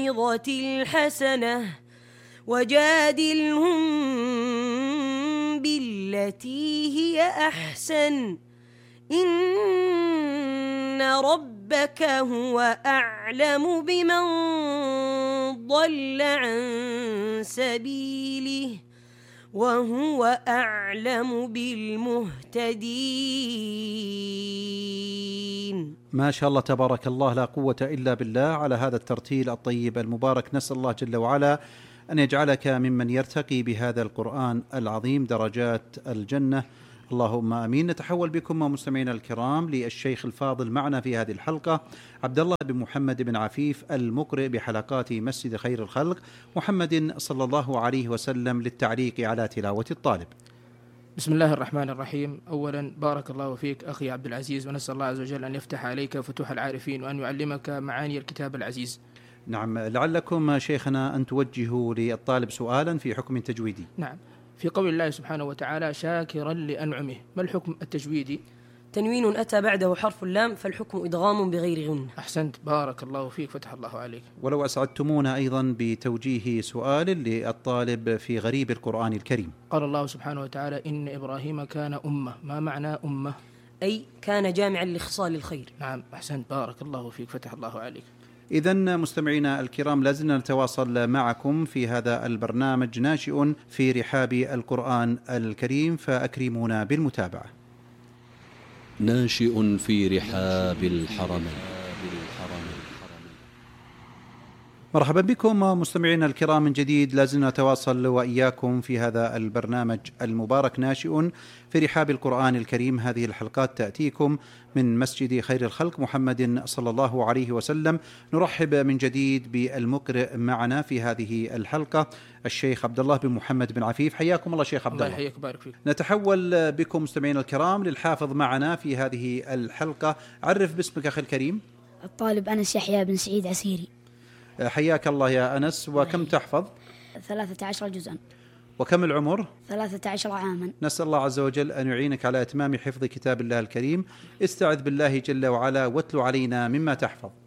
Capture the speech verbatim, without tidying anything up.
بالموعظة الحسنة وجادلهم بالتي هي أحسن إن ربك هو أعلم بمن ضل عن سبيله وهو أعلم بالمهتدين. ما شاء الله تبارك الله، لا قوة إلا بالله على هذا الترتيل الطيب المبارك. نسأل الله جل وعلا أن يجعلك ممن يرتقي بهذا القرآن العظيم درجات الجنة، اللهم آمين. نتحول بكم مستمعينا الكرام للشيخ الفاضل معنا في هذه الحلقة عبد الله بن محمد بن عفيف، المقرئ بحلقات مسجد خير الخلق محمد صلى الله عليه وسلم، للتعليق على تلاوة الطالب. بسم الله الرحمن الرحيم. أولا بارك الله فيك أخي عبد العزيز، ونسأل الله عز وجل أن يفتح عليك فتوح العارفين وأن يعلمك معاني الكتاب العزيز. نعم، لعلكم شيخنا أن توجهوا للطالب سؤالا في حكم تجويدي. نعم، في قول الله سبحانه وتعالى شاكرا لأنعمه، ما الحكم التجويدي؟ تنوين أتى بعده حرف اللام فالحكم إدغام بغير غنة. أحسنت، بارك الله فيك، فتح الله عليك. ولو أسعدتمونا أيضا بتوجيه سؤال للطالب في غريب القرآن الكريم. قال الله سبحانه وتعالى إن إبراهيم كان أمة، ما معنى أمة؟ أي كان جامعا لخصال الخير. نعم أحسنت، بارك الله فيك، فتح الله عليك. إذن مستمعينا الكرام، لازلنا نتواصل معكم في هذا البرنامج ناشئ في رحاب القرآن الكريم، فأكرمونا بالمتابعة. ناشئ في رحاب الحرمين. مرحبا بكم مستمعينا الكرام من جديد، لازلنا نتواصل وإياكم في هذا البرنامج المبارك ناشئ في رحاب القرآن الكريم. هذه الحلقات تأتيكم من مسجد خير الخلق محمد صلى الله عليه وسلم. نرحب من جديد بالمقرئ معنا في هذه الحلقة الشيخ عبد الله بن محمد بن عفيف. حياكم الله شيخ عبد الله. الله يحييك، بارك فيك. نتحول بكم مستمعينا الكرام للحافظ معنا في هذه الحلقة. عرف باسمك أخي الكريم. الطالب أنس يحيى بن سعيد عسيري. حياك الله يا أنس. وكم تحفظ؟ ثلاثة عشر جزءا. وكم العمر؟ ثلاثة عشر عاما. نسأل الله عز وجل أن يعينك على إتمام حفظ كتاب الله الكريم. استعذ بالله جل وعلا واتل علينا مما تحفظ.